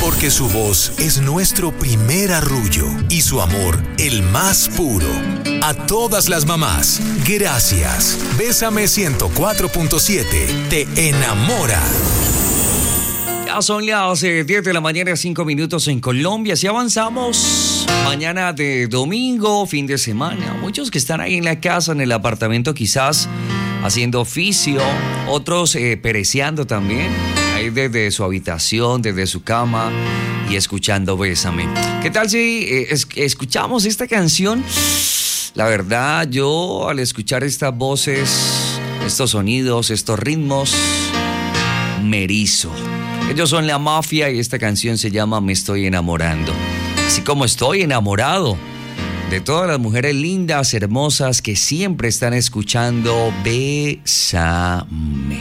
Porque su voz es nuestro primer arrullo y su amor el más puro. A todas las mamás, gracias. Bésame 104.7 te enamora. Ya son las 10 de la mañana, 5 minutos en Colombia. Si avanzamos, mañana de domingo, fin de semana. Muchos que están ahí en la casa, en el apartamento, quizás haciendo oficio, otros pereceando también, ahí desde su habitación, desde su cama y escuchando Bésame. ¿Qué tal si escuchamos esta canción? La verdad, yo al escuchar estas voces, estos sonidos, estos ritmos, me erizo. Ellos son La Mafia y esta canción se llama Me Estoy Enamorando. Así como estoy enamorado de todas las mujeres lindas, hermosas que siempre están escuchando Bésame.